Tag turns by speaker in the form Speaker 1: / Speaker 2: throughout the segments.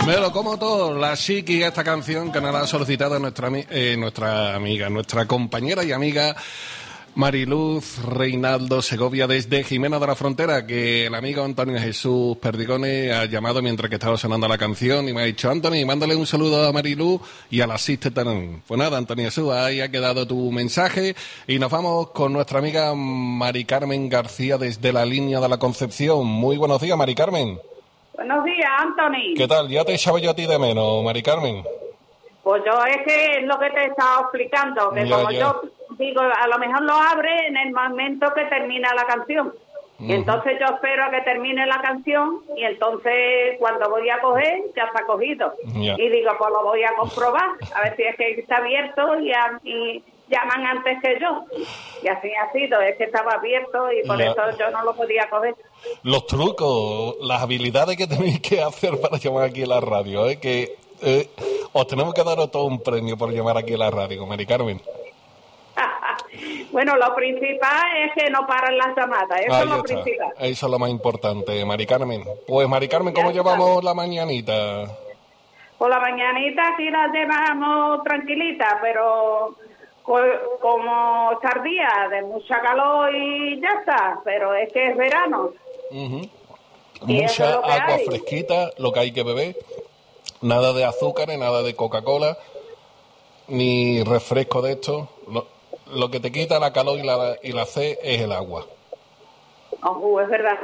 Speaker 1: Me lo como todo, la Chiqui, esta canción que nos la ha solicitado nuestra amiga, nuestra compañera y amiga Mariluz Reinaldo Segovia desde Jimena de la Frontera, que el amigo Antonio Jesús Perdigone ha llamado mientras que estaba sonando la canción y me ha dicho: Antonio, mándale un saludo a Mariluz y a la Sister también. Pues nada, Antonio Jesús, ahí ha quedado tu mensaje y nos vamos con nuestra amiga Mari Carmen García desde la Línea de la Concepción. Muy buenos días, Mari Carmen.
Speaker 2: Buenos días, Anthony.
Speaker 1: ¿Qué tal? Ya te echaba yo a ti de menos, Mari Carmen.
Speaker 2: Pues yo es que es lo que te estaba explicando, que
Speaker 1: Ya,
Speaker 2: como
Speaker 1: ya.
Speaker 2: yo digo, a lo mejor lo abre en el momento que termina la canción. Y entonces yo espero a que termine la canción y entonces cuando voy a coger ya está cogido.
Speaker 1: Ya.
Speaker 2: Y digo, pues lo voy a comprobar, a ver si es que está abierto y llaman antes que yo. Y así ha sido, es que estaba abierto y por
Speaker 1: Ya.
Speaker 2: eso yo no lo podía coger.
Speaker 1: Los trucos, las habilidades que tenéis que hacer para llamar aquí a la radio, que os tenemos que daros todo un premio por llamar aquí a la radio, Mari Carmen.
Speaker 2: Bueno, lo principal es que no paran las llamadas, eso
Speaker 1: Ahí
Speaker 2: es lo
Speaker 1: está.
Speaker 2: principal.
Speaker 1: Eso es lo más importante, Mari Carmen. Pues, Mari Carmen, ¿cómo
Speaker 2: Ya
Speaker 1: llevamos la mañanita?
Speaker 2: Por la mañanita aquí la llevamos tranquilita, pero como tardía, de mucha calor y ya está, pero es que es verano.
Speaker 1: Ujú.
Speaker 2: Y eso
Speaker 1: Mucha
Speaker 2: es lo que
Speaker 1: agua
Speaker 2: hay.
Speaker 1: fresquita, lo que hay que beber. Nada de azúcar, nada de Coca-Cola, ni refresco de esto. Lo que te quita la calor y la sed es el agua.
Speaker 2: Ojo, es verdad.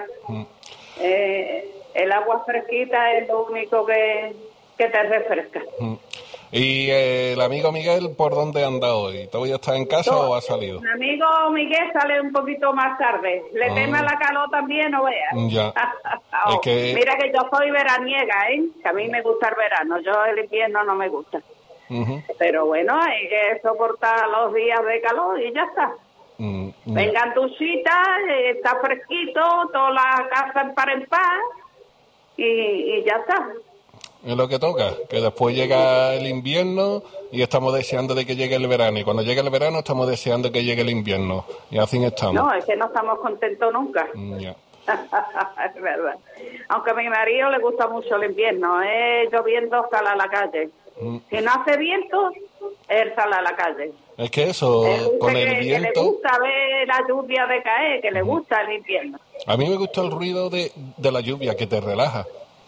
Speaker 2: El agua fresquita es lo único que te refresca.
Speaker 1: ¿Y el amigo Miguel por dónde anda hoy? ¿Todavía está en casa o ha salido?
Speaker 2: Mi amigo Miguel sale un poquito más tarde. Le teme la calor también, no veas.
Speaker 1: Ya.
Speaker 2: Oh,
Speaker 1: Es que...
Speaker 2: Mira que yo soy veraniega, que a mí me gusta el verano. Yo el invierno no me gusta. Pero bueno, hay que soportar los días de calor y ya está. Vengan duchitas, está fresquito, toda la casa en paz y ya está.
Speaker 1: Es lo que toca, que después llega el invierno y estamos deseando de que llegue el verano. Y cuando llegue el verano estamos deseando que llegue el invierno. Y así estamos.
Speaker 2: No, es que no estamos contentos nunca.
Speaker 1: Ya.
Speaker 2: Es verdad. Aunque a mi marido le gusta mucho el invierno, lloviendo sale a la calle. Si no hace viento, él sale a la calle.
Speaker 1: Es que eso, con el viento...
Speaker 2: Que le gusta ver la lluvia de caer, que le gusta el invierno.
Speaker 1: A mí me gusta el ruido de la lluvia, que te relaja.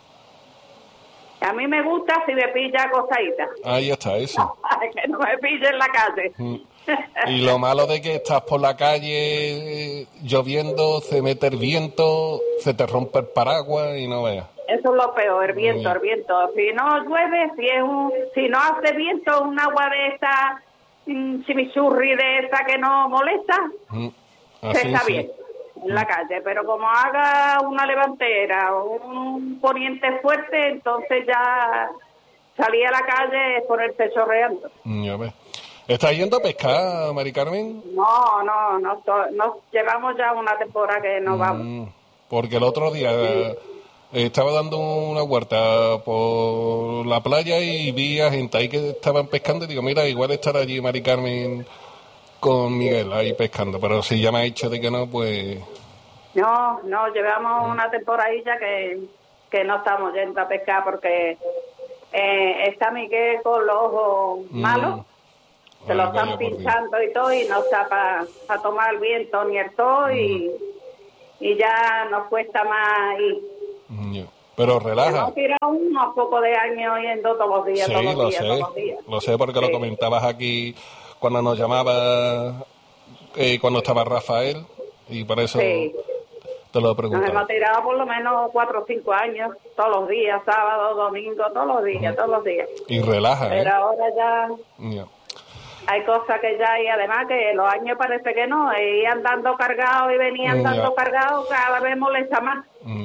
Speaker 2: A mí me gusta si me pilla acostadita.
Speaker 1: Ahí está, eso.
Speaker 2: Que no me pille en la calle.
Speaker 1: Y lo malo de que estás por la calle lloviendo, se mete el viento, se te rompe el paraguas y no veas.
Speaker 2: Eso es lo peor, el viento, el viento. Si no llueve, si no hace viento, un agua de esa, chimichurri de esa que no molesta,
Speaker 1: Así,
Speaker 2: está
Speaker 1: sí.
Speaker 2: bien en la calle. Pero como haga una levantera o un poniente fuerte, entonces ya salir a la calle es ponerse chorreando.
Speaker 1: Ya ves. ¿Estás yendo a pescar, Mari Carmen?
Speaker 2: No, llevamos ya una temporada que no vamos.
Speaker 1: Porque el otro día estaba dando una vuelta por la playa y vi a gente ahí que estaban pescando y digo, mira, igual estará allí Mari Carmen con Miguel ahí pescando, pero si ya me ha dicho de que no, pues...
Speaker 2: No, llevamos una temporadilla que no estamos yendo a pescar porque está Miguel con los ojos malos. Se lo están pinchando y todo y no está para tomar el viento ni el sol y ya nos cuesta más ir.
Speaker 1: Pero relaja.
Speaker 2: Hemos tirado unos pocos de años yendo todos los días,
Speaker 1: Sí,
Speaker 2: todos los días.
Speaker 1: Lo sé porque lo comentabas aquí cuando nos llamabas, cuando estaba Rafael y por eso te lo preguntaba.
Speaker 2: Nos hemos tirado por lo menos 4 o 5 años, todos los días, sábado, domingo, todos los días.
Speaker 1: Y relaja,
Speaker 2: pero ahora ya... Hay cosas que ya, y además que los años parece que no, iban dando cargados y venían dando cargados, cada vez molesta más.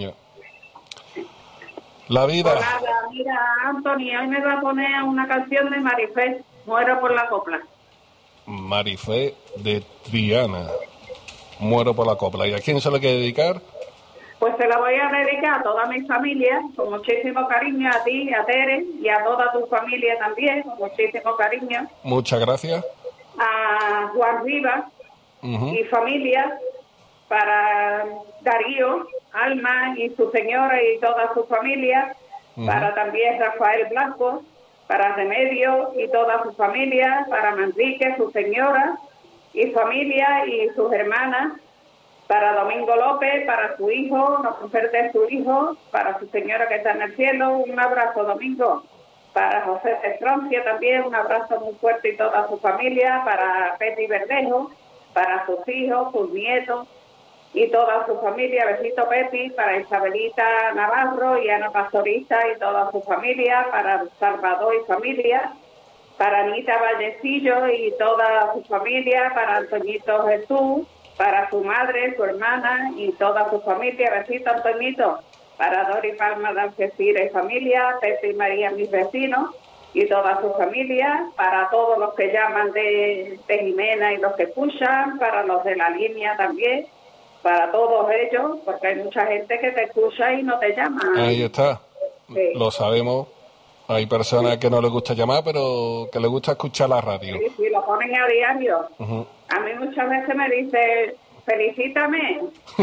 Speaker 1: La vida.
Speaker 2: Pues nada, mira, Anthony, hoy me va a poner una canción de Marifé, Muero por la copla.
Speaker 1: Marifé de Triana, Muero por la copla. ¿Y a quién se lo quiere dedicar?
Speaker 2: Pues se la voy a dedicar a toda mi familia, con muchísimo cariño, a ti, a Tere, y a toda tu familia también, con muchísimo cariño.
Speaker 1: Muchas gracias.
Speaker 2: A Juan Rivas y familia, para Darío, Alma y su señora y toda su familia, para también Rafael Blanco, para Remedio y toda su familia, para Manrique, su señora y familia y sus hermanas, para Domingo López, para su hijo, la mujer de su hijo, para su señora que está en el cielo, un abrazo, Domingo. Para José de Francia también, un abrazo muy fuerte y toda su familia, para Petri Verdejo, para sus hijos, sus nietos y toda su familia, besito Petri, para Isabelita Navarro y Ana Pastorista y toda su familia, para Salvador y familia, para Anita Vallecillo y toda su familia, para Antoñito Jesús, para su madre, su hermana y toda su familia, besito Antoñito, para Dori Palma de Algeciras y familia, Pepe y María, mis vecinos, y toda su familia, para todos los que llaman de Jimena y los que escuchan, para los de la línea también, para todos ellos, porque hay mucha gente que te escucha y no te llama.
Speaker 1: Ahí está,
Speaker 2: sí.
Speaker 1: Lo sabemos. Hay personas que no les gusta llamar, pero que les gusta escuchar la radio.
Speaker 2: Sí, lo ponen a diario. A mí muchas veces me dice, felicítame.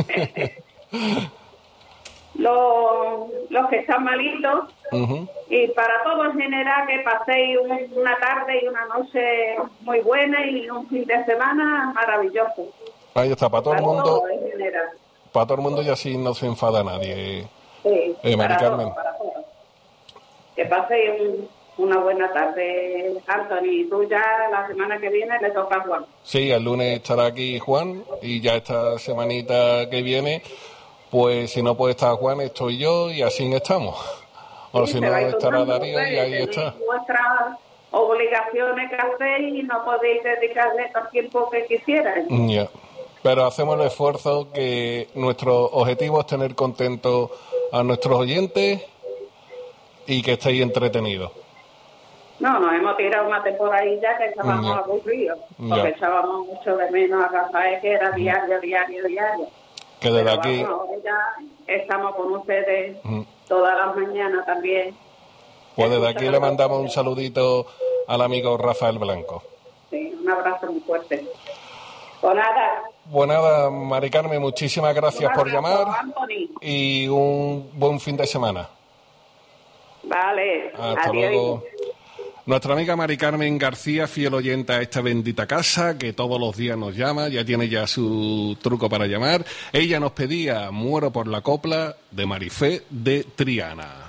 Speaker 2: Los que están malitos, y para todos en general que paséis una tarde y una noche muy buena y un fin de semana maravilloso.
Speaker 1: Ahí está, para todo el mundo.
Speaker 2: Para
Speaker 1: todo el mundo y así no se enfada nadie.
Speaker 2: Sí,
Speaker 1: Mari Carmen.
Speaker 2: para todos. Que paséis una buena tarde, Anthony. Tú ya la semana que viene le toca a Juan.
Speaker 1: Sí, el lunes estará aquí Juan y ya esta semanita que viene, pues si no puede estar Juan, estoy yo y así estamos. O
Speaker 2: sí,
Speaker 1: si no estará Darío y ahí está.
Speaker 2: Vuestras obligaciones que hacéis y no podéis dedicarle todo el tiempo que quisierais.
Speaker 1: Yeah. Pero hacemos el esfuerzo, que nuestro objetivo es tener contentos a nuestros oyentes y que estéis entretenidos.
Speaker 2: No, nos hemos tirado una temporadilla que estábamos aburridos, porque echábamos mucho de menos a Rafael, que era diario.
Speaker 1: Que desde
Speaker 2: pero
Speaker 1: aquí...
Speaker 2: Vamos, ya estamos con ustedes todas las mañanas también.
Speaker 1: Pues desde aquí le mandamos un saludito al amigo Rafael Blanco.
Speaker 2: Sí, un abrazo muy fuerte. Pues nada.
Speaker 1: Pues nada, Mari Carmen, muchísimas gracias por llamar,
Speaker 2: Anthony.
Speaker 1: Y un buen fin de semana.
Speaker 2: Vale.
Speaker 1: Hasta
Speaker 2: adiós.
Speaker 1: luego. Nuestra amiga Mari Carmen García, fiel oyente a esta bendita casa, que todos los días nos llama, ya tiene ya su truco para llamar. Ella nos pedía Muero por la copla de Marifé de Triana.